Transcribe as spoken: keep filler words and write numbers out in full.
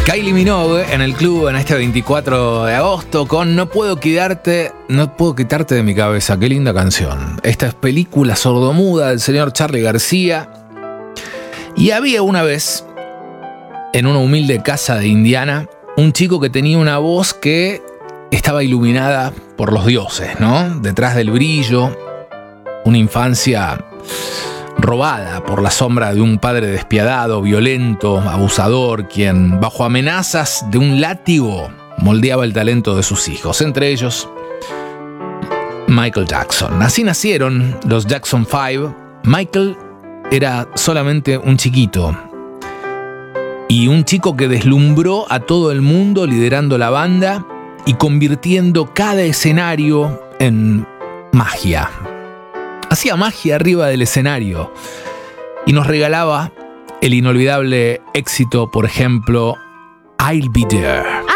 Kylie Minogue en el club en este veinticuatro de agosto con No puedo quitarte, no puedo quitarte de mi cabeza. Qué linda canción. Esta es película sordomuda del señor Charly García. Y había una vez, en una humilde casa de Indiana, un chico que tenía una voz que estaba iluminada por los dioses, ¿no? Detrás del brillo, una infancia robada por la sombra de un padre despiadado, violento, abusador, quien, bajo amenazas de un látigo, moldeaba el talento de sus hijos, entre ellos Michael Jackson. Así nacieron los Jackson Five. Michael era solamente un chiquito y un chico que deslumbró a todo el mundo liderando la banda y convirtiendo cada escenario en magia. Hacía magia arriba del escenario y nos regalaba el inolvidable éxito, por ejemplo, I'll Be There.